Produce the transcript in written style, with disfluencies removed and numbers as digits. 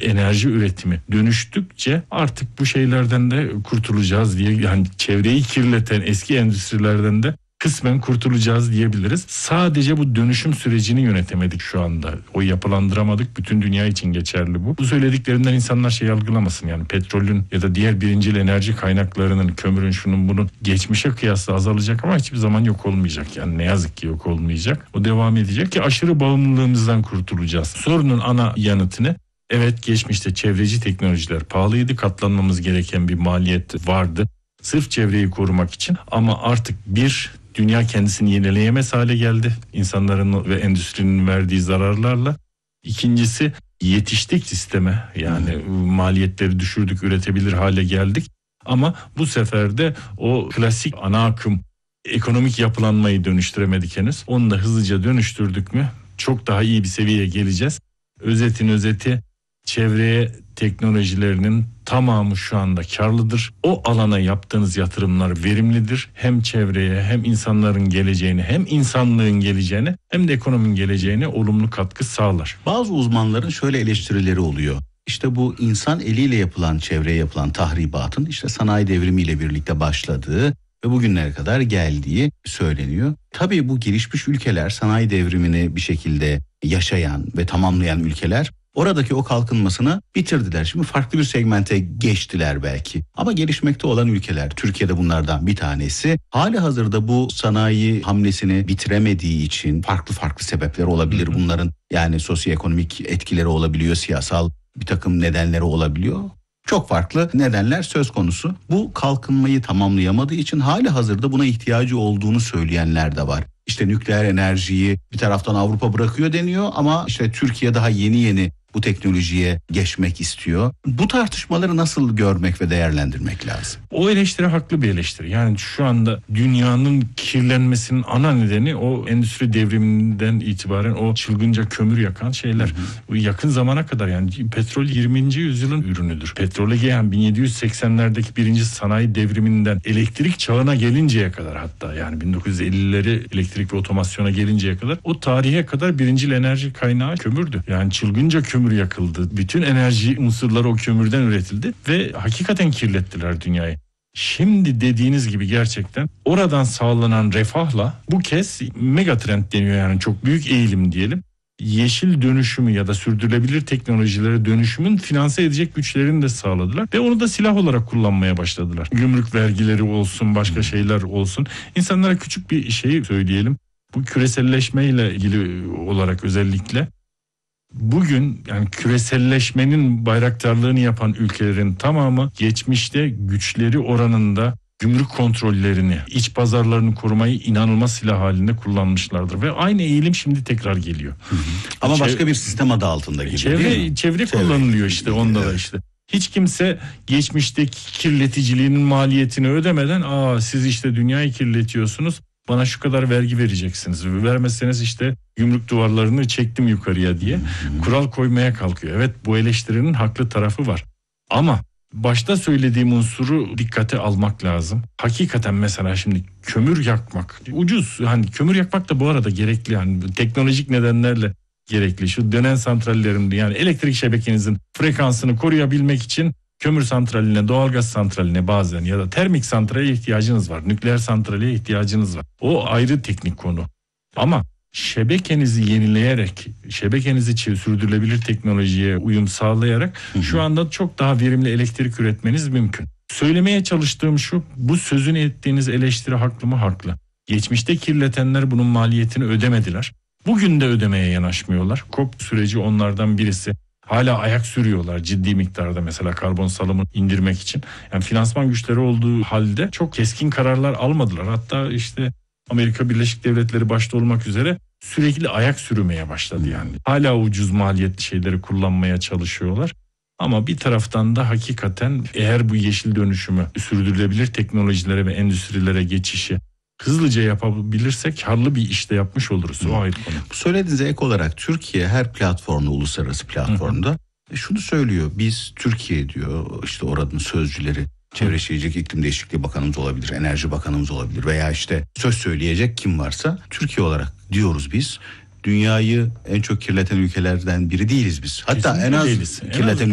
enerji üretimi dönüştükçe artık bu şeylerden de kurtulacağız diye, yani çevreyi kirleten eski endüstrilerden de kısmen kurtulacağız diyebiliriz. Sadece bu dönüşüm sürecini yönetemedik şu anda. O yapılandıramadık. Bütün dünya için geçerli bu. Bu söylediklerinden insanlar şey algılamasın. Yani petrolün ya da diğer birincil enerji kaynaklarının, kömürün, şunun bunun geçmişe kıyasla azalacak ama hiçbir zaman yok olmayacak. Yani ne yazık ki yok olmayacak. O devam edecek ki aşırı bağımlılığımızdan kurtulacağız. Sorunun ana yanıtını, evet, geçmişte çevreci teknolojiler pahalıydı. Katlanmamız gereken bir maliyet vardı. Sırf çevreyi korumak için, ama artık dünya kendisini yenileyemez hale geldi. İnsanların ve endüstrinin verdiği zararlarla. İkincisi, yetiştik sisteme. Yani maliyetleri düşürdük, üretebilir hale geldik. Ama bu sefer de o klasik ana akım ekonomik yapılanmayı dönüştüremedik henüz. Onu da hızlıca dönüştürdük mü çok daha iyi bir seviyeye geleceğiz. Özetin özeti, çevreye teknolojilerinin tamamı şu anda karlıdır. O alana yaptığınız yatırımlar verimlidir. Hem çevreye, hem insanların geleceğine, hem insanlığın geleceğine, hem de ekonominin geleceğine olumlu katkı sağlar. Bazı uzmanların şöyle eleştirileri oluyor. İşte bu insan eliyle yapılan, çevreye yapılan tahribatın işte sanayi devrimiyle birlikte başladığı ve bugünlere kadar geldiği söyleniyor. Tabii bu gelişmiş ülkeler, sanayi devrimini bir şekilde yaşayan ve tamamlayan ülkeler oradaki o kalkınmasını bitirdiler. Şimdi farklı bir segmente geçtiler belki. Ama gelişmekte olan ülkeler, Türkiye'de bunlardan bir tanesi, hali hazırda bu sanayi hamlesini bitiremediği için farklı sebepler olabilir bunların. Yani sosyoekonomik etkileri olabiliyor, siyasal bir takım nedenleri olabiliyor. Çok farklı nedenler söz konusu. Bu kalkınmayı tamamlayamadığı için hali hazırda buna ihtiyacı olduğunu söyleyenler de var. İşte nükleer enerjiyi bir taraftan Avrupa bırakıyor deniyor ama işte Türkiye daha yeni bu teknolojiye geçmek istiyor. Bu tartışmaları nasıl görmek ve değerlendirmek lazım? O eleştiri haklı bir eleştiri. Yani şu anda dünyanın kirlenmesinin ana nedeni o endüstri devriminden itibaren o çılgınca kömür yakan şeyler. Yakın zamana kadar, yani petrol 20. yüzyılın ürünüdür. Petrole gelen 1780'lerdeki birinci sanayi devriminden elektrik çağına gelinceye kadar, hatta yani 1950'leri elektrik ve otomasyona gelinceye kadar, o tarihe kadar birincil enerji kaynağı kömürdü. Yani çılgınca kömür yakıldı. Bütün enerji unsurları o kömürden üretildi ve hakikaten kirlettiler dünyayı. Şimdi dediğiniz gibi gerçekten oradan sağlanan refahla bu kez megatrend deniyor, yani çok büyük eğilim diyelim. Yeşil dönüşümü ya da sürdürülebilir teknolojilere dönüşümün finanse edecek güçlerini de sağladılar ve onu da silah olarak kullanmaya başladılar. Gümrük vergileri olsun, başka şeyler olsun. İnsanlara küçük bir şey söyleyelim. Bu küreselleşmeyle ilgili olarak özellikle bugün, yani küreselleşmenin bayraktarlığını yapan ülkelerin tamamı geçmişte güçleri oranında gümrük kontrollerini, iç pazarlarını korumayı inanılmaz silah halinde kullanmışlardır ve aynı eğilim şimdi tekrar geliyor. Ama başka bir sistem adı altında geliyor. Çevre kullanılıyor işte onda da işte. Hiç kimse geçmişteki kirleticiliğinin maliyetini ödemeden, siz işte dünyayı kirletiyorsunuz, bana şu kadar vergi vereceksiniz. Vermezseniz işte gümrük duvarlarını çektim yukarıya diye kural koymaya kalkıyor. Evet, bu eleştirinin haklı tarafı var. Ama başta söylediğim unsuru dikkate almak lazım. Hakikaten mesela şimdi kömür yakmak ucuz. Hani kömür yakmak da bu arada gerekli, yani teknolojik nedenlerle gerekli. Şu dönen santrallerin, yani elektrik şebekenizin frekansını koruyabilmek için kömür santraline, doğalgaz santraline bazen ya da termik santrale ihtiyacınız var. Nükleer santrale ihtiyacınız var. O ayrı teknik konu. Ama şebekenizi yenileyerek, şebekenizi sürdürülebilir teknolojiye uyum sağlayarak şu anda çok daha verimli elektrik üretmeniz mümkün. Söylemeye çalıştığım şu, bu sözünü ettiğiniz eleştiri haklı mı? Haklı. Geçmişte kirletenler bunun maliyetini ödemediler. Bugün de ödemeye yanaşmıyorlar. COP süreci onlardan birisi. Hala ayak sürüyorlar ciddi miktarda, mesela karbon salımını indirmek için. Yani finansman güçleri olduğu halde çok keskin kararlar almadılar. Hatta işte Amerika Birleşik Devletleri başta olmak üzere sürekli ayak sürmeye başladı yani. Hala ucuz maliyetli şeyleri kullanmaya çalışıyorlar. Ama bir taraftan da hakikaten eğer bu yeşil dönüşümü, sürdürülebilir teknolojilere ve endüstrilere geçişi hızlıca yapabilirsek karlı bir işte yapmış oluruz. O ayrı konu. Bu söylediğinize ek olarak Türkiye her platformda, uluslararası platformda şunu söylüyor. Biz Türkiye diyor, işte oranın sözcüleri, Çevre Şehircilik İklim Değişikliği Bakanımız olabilir, Enerji Bakanımız olabilir veya işte söz söyleyecek kim varsa, Türkiye olarak diyoruz biz. Dünyayı en çok kirleten ülkelerden biri değiliz biz. Hatta Kesinlikle en az değiliz. kirleten